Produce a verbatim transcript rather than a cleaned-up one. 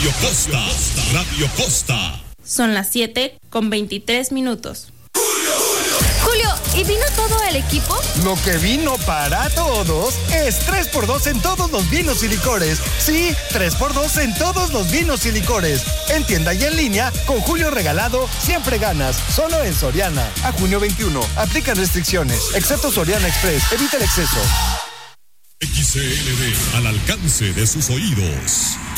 Radio Costa, Radio Costa. Son las siete con veintitrés minutos. Julio, ¿y vino todo el equipo? Lo que vino para todos es tres por dos en todos los vinos y licores. Sí, tres por dos en todos los vinos y licores. En tienda y en línea, con Julio regalado, siempre ganas. Solo en Soriana. A junio veintiuno. Aplican restricciones. Excepto Soriana Express. Evita el exceso. X C L D, al alcance de sus oídos.